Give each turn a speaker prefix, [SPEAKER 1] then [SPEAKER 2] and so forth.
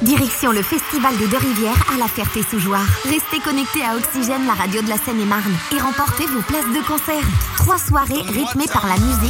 [SPEAKER 1] Direction le Festival des Deux-Rivières à la Ferté-sous-Jouarre. Restez connectés à Oxygène, la radio de la Seine-et-Marne, et remportez vos places de concert. 3 soirées rythmées par la musique